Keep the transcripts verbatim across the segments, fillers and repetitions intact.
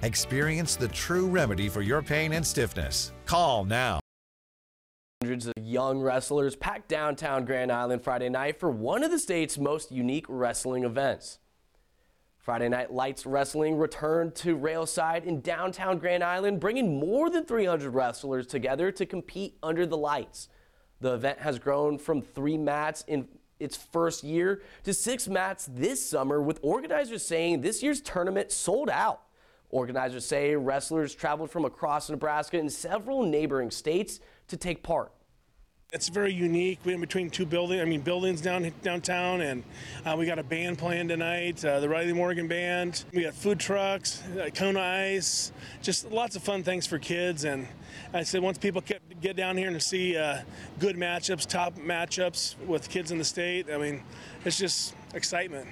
Experience the true remedy for your pain and stiffness. Call now. Hundreds of young wrestlers packed downtown Grand Island Friday night for one of the state's most unique wrestling events. Friday Night Lights Wrestling returned to Railside in downtown Grand Island, bringing more than three hundred wrestlers together to compete under the lights. The event has grown from three mats in its first year to six mats this summer, with organizers saying this year's tournament sold out. Organizers say wrestlers traveled from across Nebraska and several neighboring states to take part. It's very unique. We're in between two buildings, I mean buildings down downtown, and uh, we got a band playing tonight, uh, the Riley Morgan Band. We got food trucks, uh, Kona Ice, just lots of fun things for kids. And I said once people get, get down here and see uh, good matchups, top matchups with kids in the state, I mean, it's just excitement.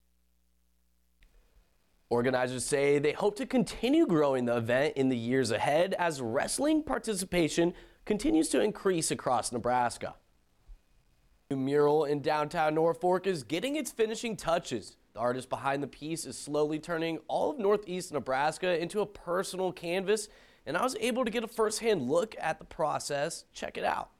Organizers say they hope to continue growing the event in the years ahead as wrestling participation continues to increase across Nebraska. The mural in downtown Norfolk is getting its finishing touches. The artist behind the piece is slowly turning all of northeast Nebraska into a personal canvas, and I was able to get a first-hand look at the process. Check it out.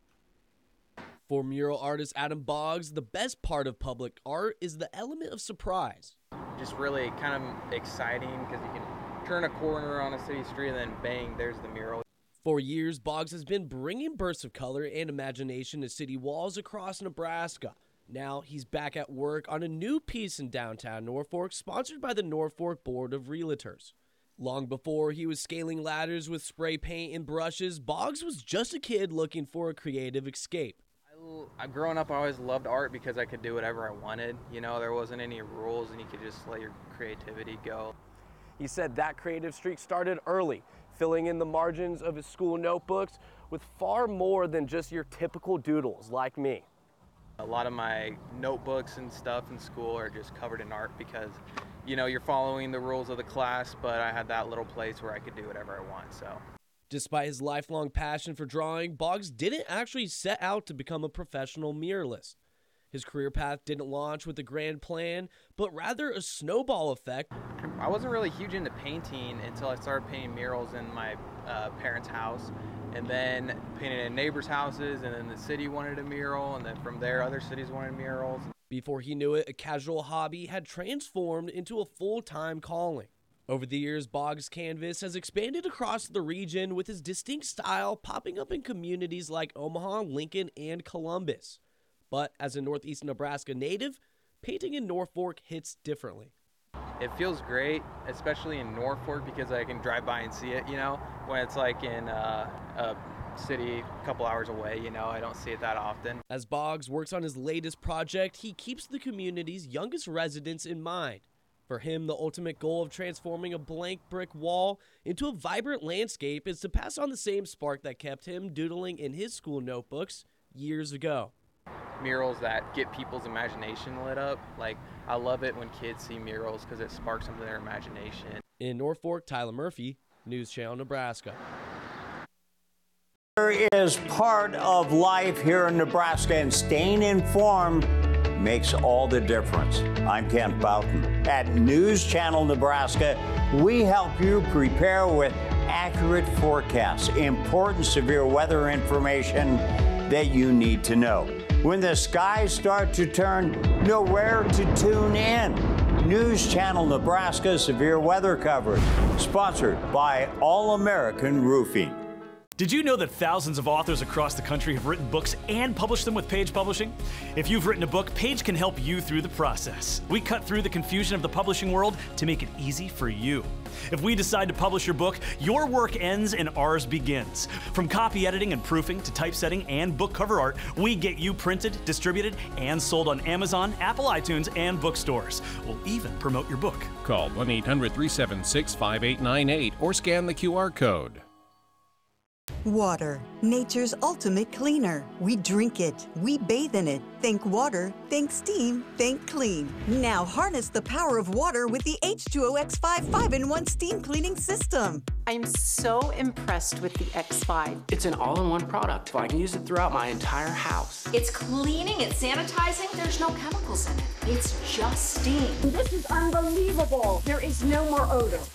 For mural artist Adam Boggs, the best part of public art is the element of surprise. Just really kind of exciting because you can turn a corner on a city street and then bang, there's the mural. For years, Boggs has been bringing bursts of color and imagination to city walls across Nebraska. Now he's back at work on a new piece in downtown Norfolk, sponsored by the Norfolk Board of Realtors. Long before he was scaling ladders with spray paint and brushes, Boggs was just a kid looking for a creative escape. I, growing up, I always loved art because I could do whatever I wanted. You know, there wasn't any rules and you could just let your creativity go. He said that creative streak started early, filling in the margins of his school notebooks with far more than just your typical doodles like me. A lot of my notebooks and stuff in school are just covered in art because, you know, you're following the rules of the class, but I had that little place where I could do whatever I want, so. Despite his lifelong passion for drawing, Boggs didn't actually set out to become a professional muralist. His career path didn't launch with a grand plan, but rather a snowball effect. I wasn't really huge into painting until I started painting murals in my uh, parents' house, and then painted in neighbors' houses, and then the city wanted a mural, and then from there other cities wanted murals. Before he knew it, a casual hobby had transformed into a full-time calling. Over the years, Boggs' canvas has expanded across the region, with his distinct style popping up in communities like Omaha, Lincoln, and Columbus. But as a northeast Nebraska native, painting in Norfolk hits differently. It feels great, especially in Norfolk, because I can drive by and see it, you know, when it's like in uh, a city a couple hours away, you know, I don't see it that often. As Boggs works on his latest project, he keeps the community's youngest residents in mind. For him, the ultimate goal of transforming a blank brick wall into a vibrant landscape is to pass on the same spark that kept him doodling in his school notebooks years ago. Murals that get people's imagination lit up. Like, I love it when kids see murals because it sparks some of their imagination. In Norfolk, Tyler Murphy, News Channel, Nebraska. Is part of life here in Nebraska, and staying informed makes all the difference. I'm Kent Boughton. At News Channel Nebraska, we help you prepare with accurate forecasts, important severe weather information that you need to know. When the skies start to turn, know where to tune in. News Channel Nebraska severe weather coverage, sponsored by All American Roofing. Did you know that thousands of authors across the country have written books and published them with Page Publishing? If you've written a book, Page can help you through the process. We cut through the confusion of the publishing world to make it easy for you. If we decide to publish your book, your work ends and ours begins. From copy editing and proofing to typesetting and book cover art, we get you printed, distributed, and sold on Amazon, Apple iTunes, and bookstores. We'll even promote your book. Call one eight hundred, three seven six, five eight nine eight or scan the Q R code. Water, nature's ultimate cleaner. We drink it, we bathe in it. Think water, think steam, think clean. Now harness the power of water with the H two O X five five in one steam cleaning system. I'm so impressed with the X five. It's an all-in-one product. I can use it throughout my entire house. It's cleaning, it's sanitizing, there's no chemicals in it. It's just steam. This is unbelievable. There is no more odor.